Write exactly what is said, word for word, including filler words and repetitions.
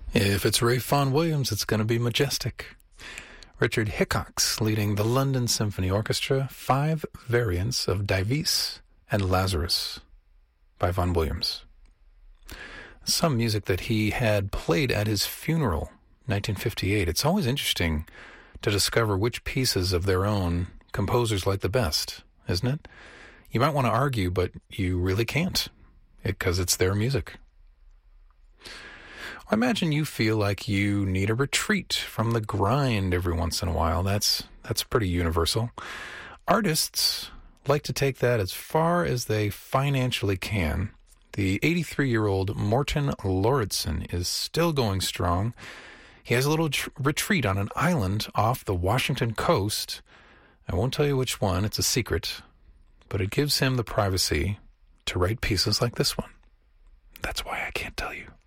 If it's Ralph Vaughan Williams, it's going to be majestic. Richard Hickox leading the London Symphony Orchestra, five variants of Dives and Lazarus by Vaughan Williams. Some music that he had played at his funeral, nineteen fifty-eight. It's always interesting to discover which pieces of their own composers like the best, isn't it? You might want to argue, but you really can't, because it's their music. I imagine you feel like you need a retreat from the grind every once in a while. That's that's pretty universal. Artists like to take that as far as they financially can. The eighty-three-year-old Morten Lauritsen is still going strong. He has a little tr- retreat on an island off the Washington coast. I won't tell you which one, it's a secret, but it gives him the privacy to write pieces like this one. That's why I can't tell you.